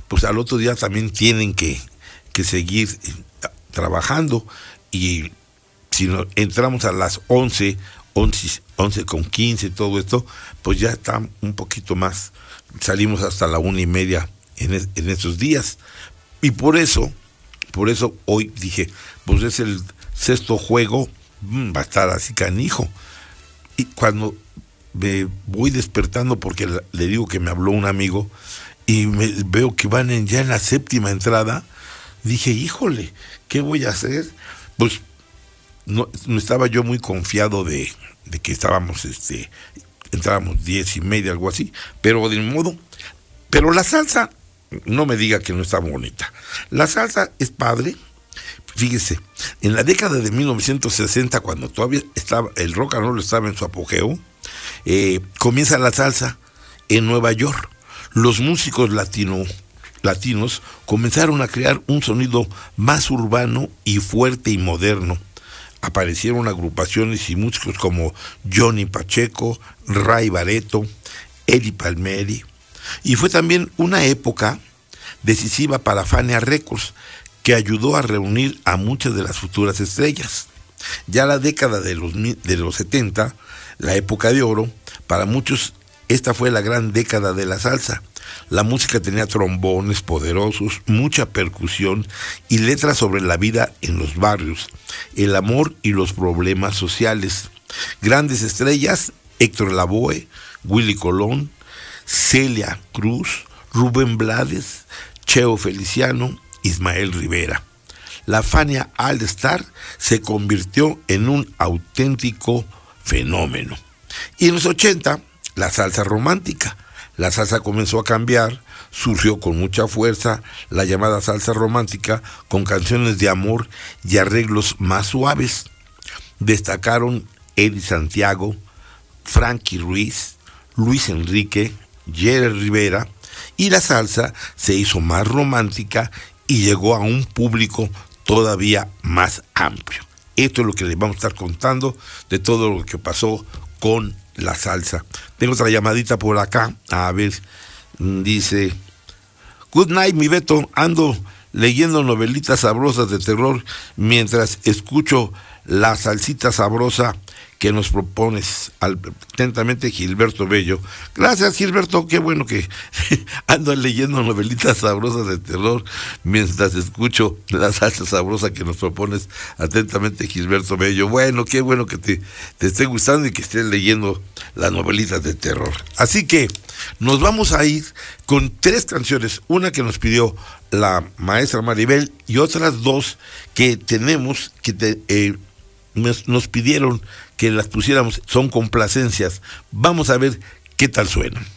pues al otro día también tienen que seguir trabajando, y si entramos a las 11 con 15, todo esto, pues ya está un poquito más, salimos hasta la 1:30 en esos días, y por eso hoy dije, pues es el sexto juego, va a estar así canijo, y cuando me voy despertando, porque le digo que me habló un amigo, y veo que van ya en la séptima entrada, dije, híjole, ¿qué voy a hacer? Pues no estaba yo muy confiado de que entrábamos 10:30, algo así, pero de modo, pero la salsa, no me diga que no está bonita. La salsa es padre. Fíjese, en la década de 1960, cuando todavía estaba el rock and roll estaba en su apogeo, comienza la salsa en Nueva York. Los músicos latinos comenzaron a crear un sonido más urbano y fuerte y moderno. Aparecieron agrupaciones y músicos como Johnny Pacheco, Ray Barretto, Eddie Palmieri, y fue también una época decisiva para Fania Records, que ayudó a reunir a muchas de las futuras estrellas. Ya la década de los 70, la época de oro, para muchos esta fue la gran década de la salsa. La música tenía trombones poderosos, mucha percusión y letras sobre la vida en los barrios, el amor y los problemas sociales. Grandes estrellas: Héctor Lavoe, Willy Colón, Celia Cruz, Rubén Blades, Cheo Feliciano, Ismael Rivera. La Fania All Star se convirtió en un auténtico fenómeno. Y en los 80, la salsa romántica. La salsa comenzó a cambiar, surgió con mucha fuerza la llamada salsa romántica, con canciones de amor y arreglos más suaves. Destacaron Eddie Santiago, Frankie Ruiz, Luis Enrique, Jerry Rivera, y la salsa se hizo más romántica y llegó a un público todavía más amplio. Esto es lo que les vamos a estar contando de todo lo que pasó con la salsa. Tengo otra llamadita por acá, a ver, dice: Good night, mi Beto, ando leyendo novelitas sabrosas de terror mientras escucho la salsita sabrosa que nos propones. Atentamente, Gilberto Bello. Gracias, Gilberto, qué bueno que ando leyendo novelitas sabrosas de terror mientras escucho la salsa sabrosa que nos propones. Atentamente, Gilberto Bello. Bueno, qué bueno que te esté gustando y que estés leyendo las novelitas de terror. Así que nos vamos a ir con 3 canciones, una que nos pidió la maestra Maribel y otras 2 que tenemos que nos pidieron que las pusiéramos, son complacencias. Vamos a ver qué tal suenan.